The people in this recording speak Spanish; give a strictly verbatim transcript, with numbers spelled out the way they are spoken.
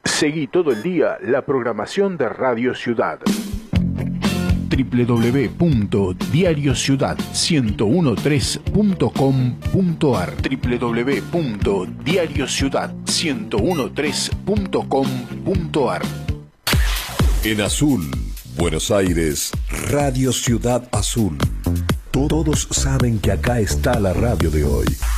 Seguí todo el día la programación de Radio Ciudad. doble u doble u doble u punto diario ciudad ciento trece punto com punto ar doble u doble u doble u punto diario ciudad ciento trece punto com punto ar. En azul, Buenos Aires, Radio Ciudad Azul. Todos saben que acá está la radio de hoy.